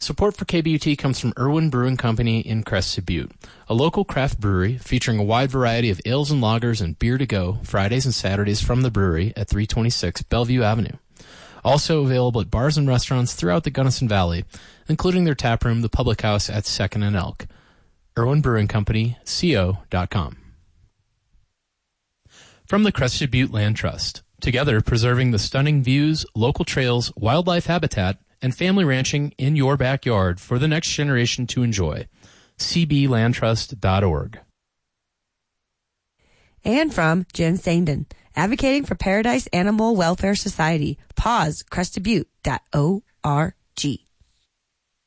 Support for KBUT comes from Irwin Brewing Company in Crested Butte, a local craft brewery featuring a wide variety of ales and lagers and beer to go Fridays and Saturdays from the brewery at 326 Bellevue Avenue. Also available at bars and restaurants throughout the Gunnison Valley, including their tap room, the Public House at 2nd and Elk. Irwin Brewing Company, co.com. From the Crested Butte Land Trust, together preserving the stunning views, local trails, wildlife habitat, and family ranching in your backyard for the next generation to enjoy. cblandtrust.org. And from Jen Sandin, advocating for Paradise Animal Welfare Society. Pause, crestedbutte.org.